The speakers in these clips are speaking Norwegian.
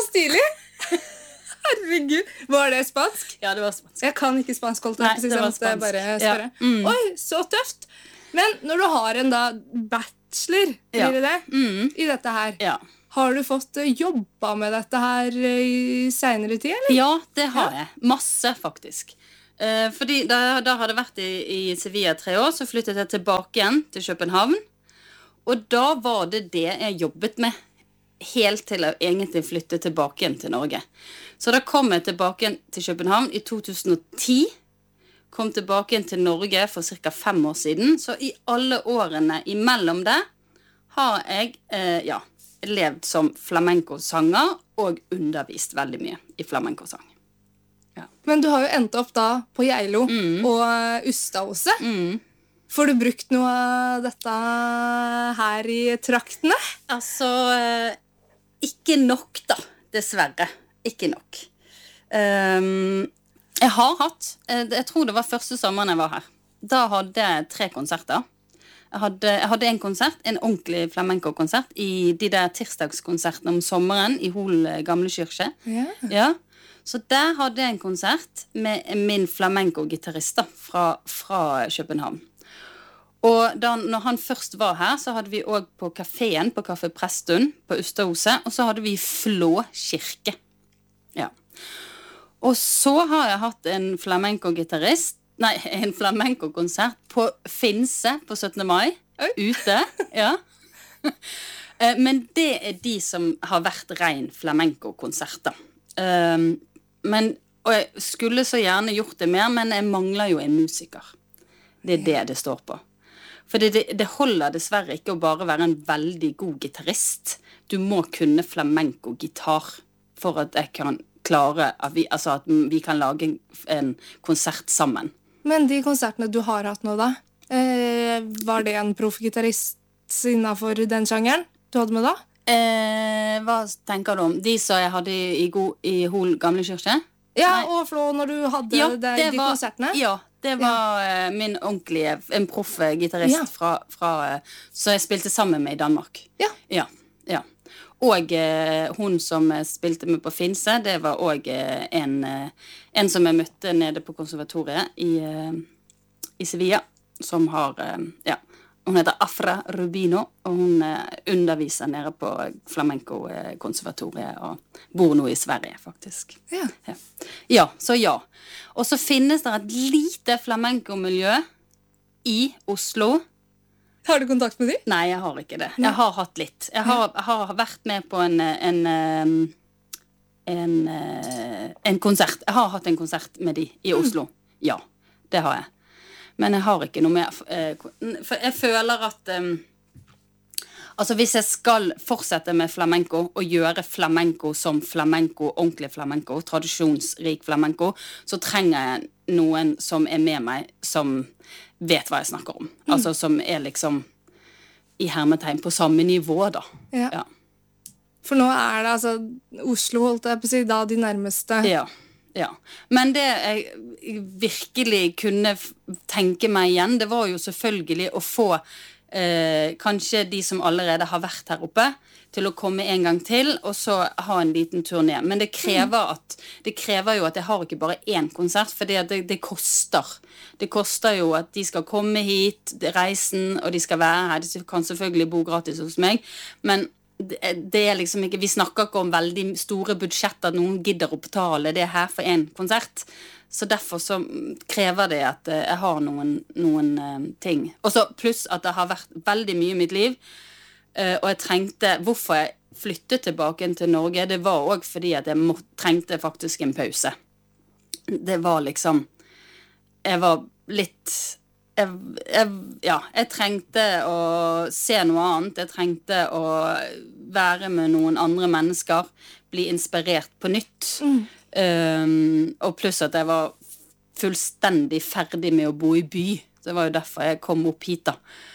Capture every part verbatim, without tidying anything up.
stilig! Herregud, var det spansk? Ja, det var spansk. Jeg kan ikke spansk, holdt Nei, jeg på å si, det så var jeg måtte spansk. bare Ja. spørre. Mm. Oi, så tøft! Men når du har en da bachelor, Ja. blir det det, Mm. i dette her, Ja. har du fått eh, jobba med dette her eh, i senere tid, eller? Ja, det har jeg. Masse, faktisk. Eh, fordi da, da hadde jeg vært i, i Sevilla tre år, så flyttet jeg tilbake igjen til København. Og da var det det jeg jobbet med, helt til jeg egentlig flyttet tilbake igjen til Norge. Så da kom jeg tilbake igjen til København i to tusen og ti. Kom tilbake igjen til Norge for cirka fem år siden. Så i alle årene imellom det har jeg, eh, ja, levd som flamenco-sanger og undervist veldig mye i flamenco-sang. Men du har jo endt opp da på Geilo Mm. og eh, Ustadhuset. Mm. Får du brukt noe av dette her i traktene? Altså, eh, ikke nok da, dessverre. Ikke nok. Um, jeg har hatt, eh, jeg tror det var første sommeren jeg var her. Da hadde jeg tre konserter. Jeg hadde, jeg hadde en konsert, en ordentlig flamenco-konsert, i de der tirsdagskonsertene om sommeren i Hol gamle kyrkje. Ja. Ja. Så der hadde jeg en konsert med min flamenco-gitarrist da, fra, fra København. Og da når han først var her, så hadde vi også på kaféen på Kaffe Prestund på Ustadhuset, og så hadde vi Flå kirke. Ja. Og så har jeg hatt en flamenco-gitarist, nei, en flamenco-konsert på Finse på syttende mai, Oi. ute, ja. Eh, Men det er de som har vært ren flamenco-konserter. Um, men, og jeg skulle så gjerne gjort det mer, men jeg mangler jo en musiker. Det er det det står på. For det, det, det holder dessverre ikke å bare være en veldig god gitarist. Du må kunne flamenco-gitar for at jeg kan klare at vi, altså at vi kan lage en, en konsert sammen. Men de konsertene du har hatt nå da, eh, var det en proffgitarist innenfor den sjangeren du hadde med da? Eh, hva tenker du om? De som jeg hadde i, i, go- i Hol gamle kyrkje? Ja, Nei. og Flå, når du hadde det, de var, konsertene? ja, det var eh, min ordentlige, en proff eh, gitarist Ja. fra, fra, eh, som jeg spilte sammen med i Danmark. Ja. Ja, ja. Og eh, hun som jeg spilte med på Finse, det var også eh, en, eh, en som jeg møtte nede på konservatoriet i, eh, i Sevilla, som har, eh, ja, hun heter Afra Rubino, og hun eh, underviser nede på flamenco-konservatoriet, og bor nå i Sverige, faktisk. Ja. Ja. Ja, så ja. Og så finnes det et lite flamenco-miljø i Oslo. Har du kontakt med de? Nei, jeg har ikke det. Jeg har hatt litt. Jeg har, jeg har vært med på en, en, en, en, en konsert. Jeg har hatt en konsert med de i Oslo. Ja, det har jeg. Men jeg har ikke noe mer. For jeg føler at um, altså hvis jeg skal fortsette med flamenco og gjøre flamenco som flamenco, ordentlig flamenco, tradisjonsrik flamenco, så trenger jeg noen som er med meg, som vet hva jeg snakker om. Mm. Altså som er liksom i hermetegn på samme nivå da. Ja. Ja. For nå er det altså Oslo, holdt jeg på å si, da de nærmeste. Ja, ja. Men det jeg virkelig kunne f- tenke meg igjen, det var jo selvfølgelig å få eh, kanskje de som allerede har vært her oppe, til å komme en gang til, og så ha en liten turné. Men det krever, at, det krever jo at jeg har ikke bare én konsert, for det, det, det koster. Det koster jo at de skal komme hit, reisen, og de skal være her. De kan selvfølgelig bo gratis hos meg, men det, det er liksom ikke, vi snakker ikke om veldig store budsjetter, at noen gidder å betale det her for en konsert. Så derfor så krever det at eh, jeg har noen, noen eh, ting. Og så pluss at det har vært veldig mye i mitt liv, eh, og jeg trengte, hvorfor jeg flyttet tilbake til Norge, det var også fordi at jeg må, trengte faktisk en pause. Det var liksom, jeg var litt, jeg, jeg, ja, jeg trengte å se noe annet, jeg trengte å være med noen andre mennesker, bli inspirert på nytt. Mm. Um, og pluss at jeg var fullstendig ferdig med å bo i by. Det var jo derfor jeg kom opp hit da.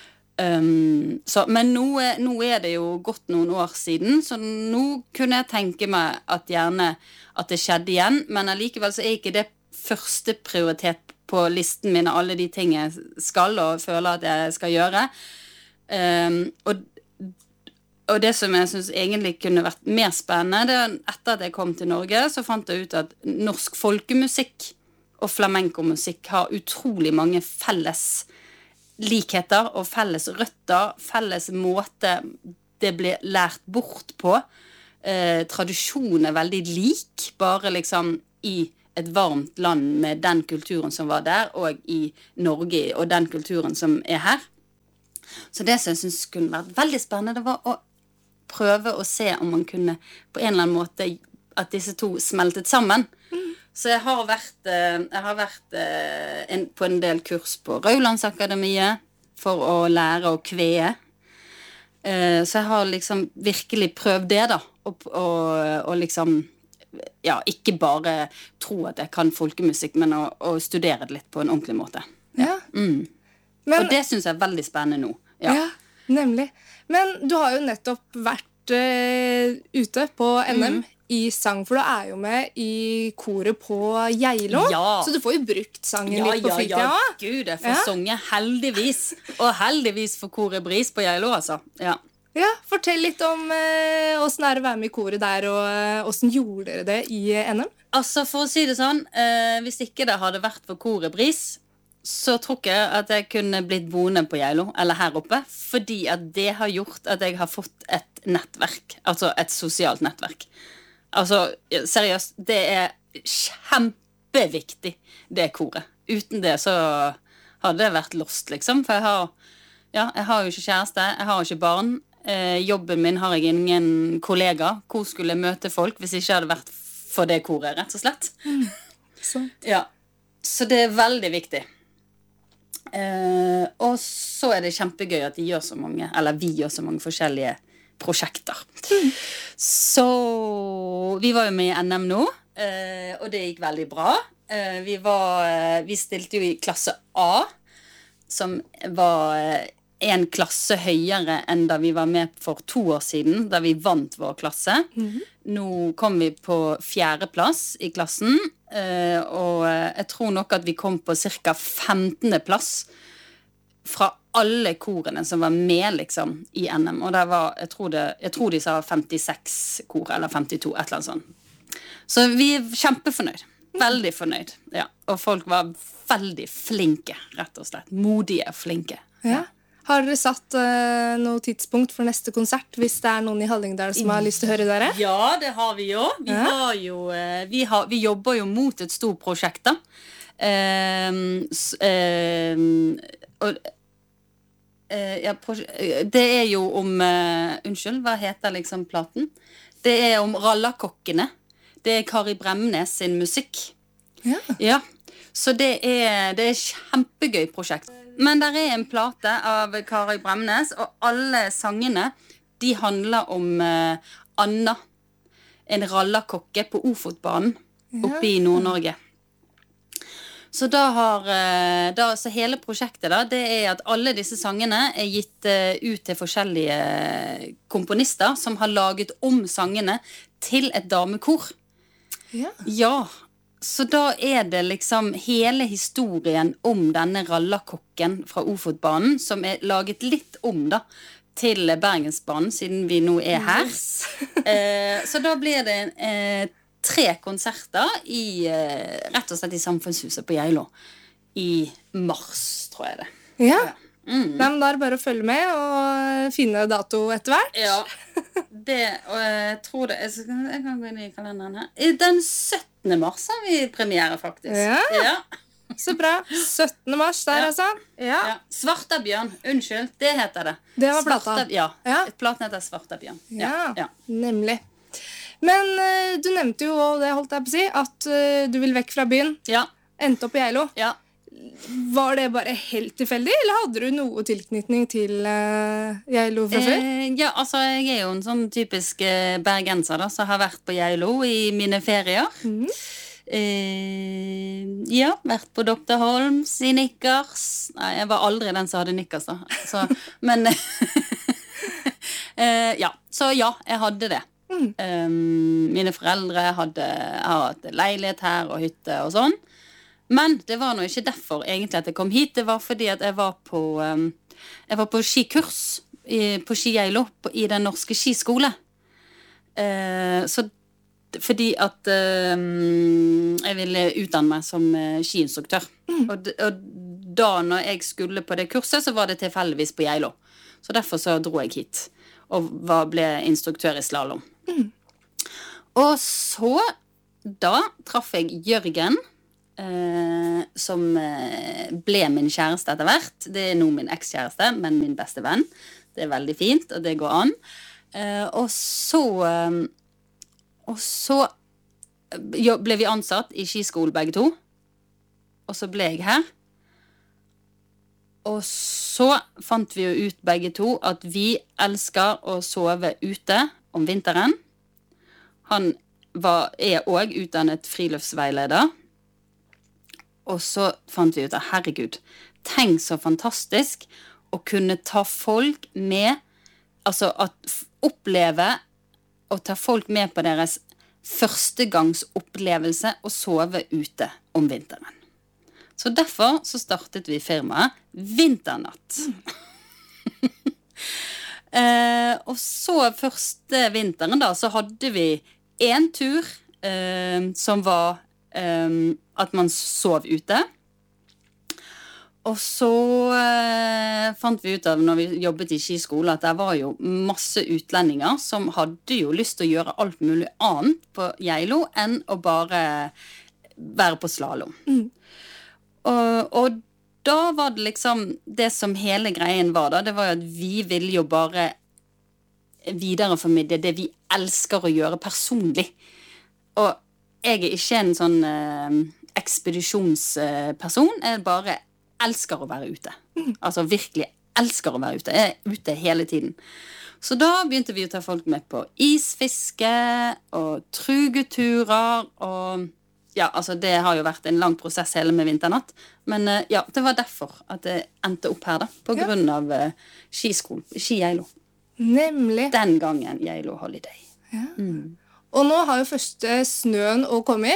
Um, så, men nå er, nå er det jo gått noen år siden, så nå kunne jeg tenke meg at gjerne at det skjedde igjen, men allikevel så er ikke det første prioritet på listen min av alle de ting jeg skal og føler at jeg skal gjøre. Um, og og det som jeg synes egentlig kunne vært mer spennende, det er etter at jeg kom til Norge, så fant jeg ut at norsk folkemusikk og flamenco-musikk har utrolig mange felles likheter og felles røtter, felles måte det blir lært bort på. Eh, tradisjonen er veldig lik, bare liksom i et varmt land med den kulturen som var der, og i Norge og den kulturen som er her. Så det som jeg synes kunne vært veldig spennende, det var å prøve å se om man kunne på en eller annen måte at disse to smeltet sammen. Mm. Så jeg har vært, jeg har vært en, på en del kurs på Raulandsakademiet for å lære å kvee. Så jeg har liksom virkelig prøvd det da, og, og, og liksom, ja, ikke bare tro at jeg kan folkemusikk, men å, å studere det litt på en ordentlig måte. Ja. Mm. Men, og det synes jeg er veldig spennende nå. Ja, ja nemlig. Men du har jo nettopp vært uh, ute på N M mm. i sang, for du er jo med i koret på Geilo. Ja. Så du får jo brukt sangen ja, litt på fritida. Ja, ja, gud, jeg får ja. Songe heldigvis. Og heldigvis for koret Bris på Geilo, altså. Ja. Ja, fortell litt om uh, hvordan er det å være med i koret der, og uh, hvordan gjorde dere det i uh, N M? Altså, for å si det sånn, uh, hvis ikke det hadde vært for koret Bris, så tror jeg at jeg kunne blitt boende på Geilo, eller her oppe, fordi at det har gjort at jeg har fått et nettverk, altså et sosialt nettverk. Altså, seriøst, det er kjempeviktig, det koret. Uten det så hadde det vært lost, liksom, for jeg har, ja, jeg har jo ikke kjæreste, jeg har ikke barn, eh, jobben min har jeg ingen kollega, hvor skulle jeg møte folk hvis ikke hadde vært for det koret, rett og slett. Mm, sant. Ja, så det er veldig viktig. Uh, og så er det kjempegøy at de gjør så mange, eller vi gjør så mange forskjellige prosjekter. Mm. Så vi var jo med i N M nå, uh, og det gikk veldig bra. Uh, vi, var, uh, vi stilte jo i klasse A, som var uh, en klasse høyere enn da vi var med for to år siden, da vi vant vår klasse. Mm. Nå kom vi på fjerde plass i klassen, Uh, og jeg tror nok at vi kom på cirka femtende plass fra alle korene som var med liksom i N M, og det var, jeg tror, det, jeg tror de sa femtiseks kor eller femtito, et eller annet sånt. Så vi er kjempefornøyd, veldig fornøyd, ja. Og folk var veldig flinke, rett og slett, modige og flinke. Ja. Har dere satt uh, noe tidspunkt for neste konsert, hvis det er noen i Hallingdal som har lyst til å høre dere? Ja, det har vi jo. Vi, ja. har jo, uh, vi, har, vi jobber jo mot et stort prosjekt da. Uh, uh, og, uh, ja, det er jo om, uh, unnskyld, hva heter liksom platen? Det er om Rallakokkene. Det er Kari Bremnes sin musikk. Ja. Ja. Så det er, det er kjempegøy prosjekt. Men der er en plate av Kari Bremnes, og alle sangene, de handler om uh, Anna, en rallakokke på Ofotbanen, oppe i Nord-Norge. Så da har, uh, da, så hele prosjektet da, det er at alle disse sangene er gitt uh, ut til forskjellige komponister, som har laget om sangene til et damekor. Ja. Ja, så da er det liksom hele historien om denne rallakokken fra Ofotbanen, som er laget litt om da, til Bergensbanen, siden vi nå er her. Yes. eh, så da blir det eh, tre konserter i, eh, rett og slett i Samfunnshuset på Geilo i mars, tror jeg det. Ja. Ja. Mm. Nei, men da er det bare å følge med og finne dato etter hvert. Ja, det, og jeg tror det, jeg, skal, jeg kan gå inn i kalenderen her. Den syttende mars har vi premiere, faktisk. Ja, ja. Så bra. syttende mars der, ja. Altså. Ja. Ja. Svartabjørn, unnskyld, det heter det. Det var plata. Svarta, ja, ja. Platen heter Svartabjørn. Ja, ja. Ja. Nemlig. Men uh, du nevnte jo, og det holdt jeg på å si, at uh, du vil vekk fra byen. Ja. Endte opp i Geilo. Ja. Var det bare helt tilfeldig, eller hadde du noe tilknytning til uh, Geilo fra før? Eh, ja, altså jeg er jo en sånn typisk uh, bergenser da, som har vært på Geilo i mine ferier. Mm. Eh, ja, vært på doktor Holms i Nikkers. Nei, jeg var aldri den som hadde Nikkers da. Så, men eh, ja, så ja, jeg hadde det. Mm. Um, mine foreldre hadde, hadde leilighet her og hytte og sånn. Men det var nå ikke derfor egentlig at jeg kom hit. Det var fordi at jeg var på, um, jeg var på skikurs i, på Ski-Geilo i den norske skiskole. Eh, så fordi at eh, jeg ville utdanne meg som eh, skiinstruktør. Mm. Og, og da når jeg skulle på det kurset, så var det tilfeldigvis på Geilo. Så derfor så dro jeg hit og var, ble instruktør i slalom. Mm. Og så da traff jeg Jørgen, eh, som eh, ble min kjæreste etter hvert. Det er nå min ekskjæreste, men min beste venn. Det er veldig fint, og det går an. Eh, og så eh, og så jo, ble vi ansatt i skiskole begge to. Og så ble jeg her. Og så fant vi jo ut begge to at vi elsker å sove ute om vinteren. Han var, er også utdannet friluftsveileder. Og så fant vi ut at herregud, tenk så fantastisk å kunne ta folk med, altså at oppleve å ta folk med på deres førstegangsopplevelse og sove ute om vinteren. Så derfor så startet vi firmaet Vinternatt. eh, og så første vinteren da, så hadde vi en tur eh, som var eh, at man sov ute. Og så eh, fant vi ut av når vi jobbet i skiskole at det var jo masse utlendinger som hadde jo lyst til å gjøre alt mulig annet på Geilo enn å bare være på slalom. Mm. Og, og da var det liksom det som hele greien var da, det var jo at vi ville jo bare videreformidle det vi elsker å gjøre personlig. Og jeg er ikke en sånn eh, ekspedisjonsperson, jeg er bare elsker å være ute. Mm. Altså virkelig elsker å være ute. Jeg er ute hele tiden. Så da begynte vi å ta folk med på isfiske og trugeturer og ja, altså det har jo vært en lang prosess hele med Vinternatt. Men ja, det var derfor at det endte opp her da, på ja. grunn av uh, skiskolen, Ski-Geilo. Nemlig. Den gangen Geilo Holiday. Ja. Mm. Og nå har jo første snøen å komme i.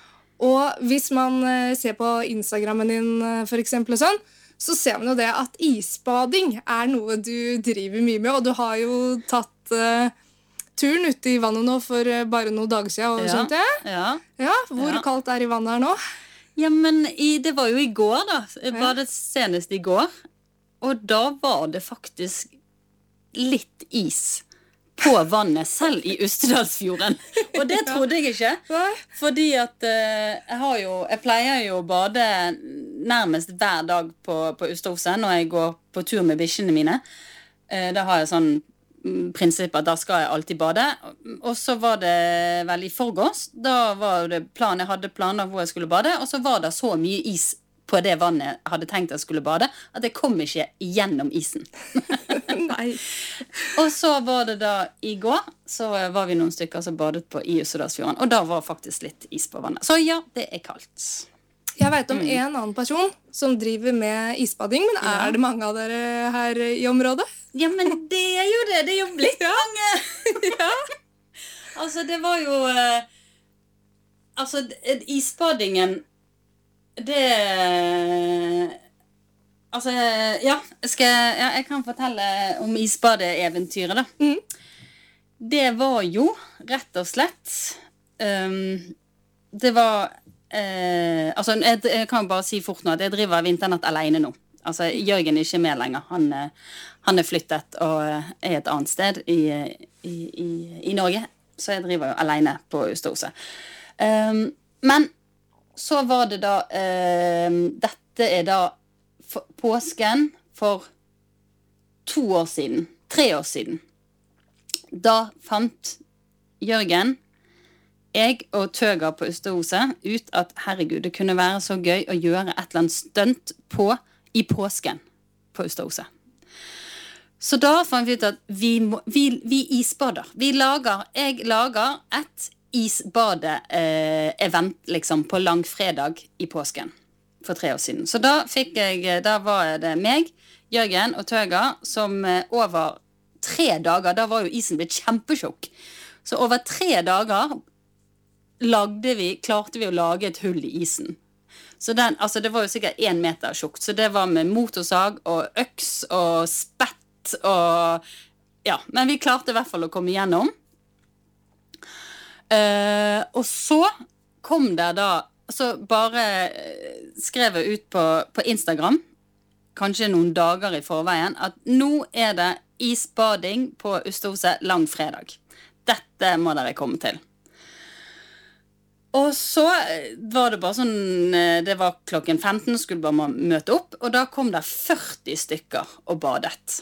Og hvis man ser på Instagrammen din for eksempel og sånn, så ser man jo det at isbading er noe du driver mye med, og du har jo tatt uh, turen ute i vannet nå for bare noen dager siden, og ja, skjønte jeg? Ja. Ja, hvor ja. kaldt er i vannet her nå? Ja, men i, det var jo i går da, jeg badet senest i går, og da var det faktisk litt is på vannet, selv i Ustedalsfjorden. Og det trodde jeg ikke. Fordi at eh, jeg har jo, jeg pleier jo å bade nærmest hver dag på, på Ustadhuset når jeg går på tur med bikkjene mine. Eh, da har jeg sånn prinsipp at da skal jeg alltid bade. Og så var det vel i forgårs. Da var det plan, jeg hadde planer hvor jeg skulle bade, og så var det så mye is på det vannet jeg hadde tenkt jeg skulle bade, at jeg kom ikke gjennom isen. Nei. Og så var det da i går, så var vi noen stykker som badet på i Ustedalsfjorden, og da var faktisk litt is på vannet. Så ja, det er kaldt. Jeg vet om mm. en annen person som driver med isbading, men ja. er det mange av dere her i området? Ja, men det er jo det. Det er jo blitt mange. Ja. Altså, det var jo uh, altså, isbadingen det altså, ja, skal, ja jeg kan fortelle om isbadeeventyret da. Mm. Det var jo rett og slett um, det var uh, altså, jeg, jeg kan bare si fort nå at jeg driver Vinternatt alene nå. Altså, Jørgen er ikke med lenger. Han, han er flyttet og er et annet sted i, i, i, i Norge. Så jeg driver jo alene på Ustadhuset. Um, men så var det da eh, dette er da for, påsken for to år siden, tre år siden. Da fant Jørgen, jeg og Tøga på Ustadhuset ut at herregud, det kunne være så gøy å gjøre et eller annet stunt på i påsken på Ustadhuset. Så da fant vi ut at vi, må, vi, vi isbader. Vi lager, jeg lager et isbade-event eh, liksom på langfredag i påsken for tre år siden. Så da fikk jeg, da var det meg, Jørgen og Tøga som eh, over tre dager, da var jo isen blitt kjempesjokk. Så over tre dager lagde vi, klarte vi å lage et hull i isen. Så den, altså det var jo sikkert en meter tjukt, så det var med motorsag og øks og spett kaldt, og ja, men vi klarte i hvert fall å komme igjennom. Uh, og så kom det da, så bare skrev jeg ut på, på Instagram, kanskje noen dager i forveien, at nå er det isbading på Ustadhuset langfredag. Dette må dere komme til. Og så var det bare sånn, det var klokken femten, skulle bare møte opp, og da kom det førti stykker og badet.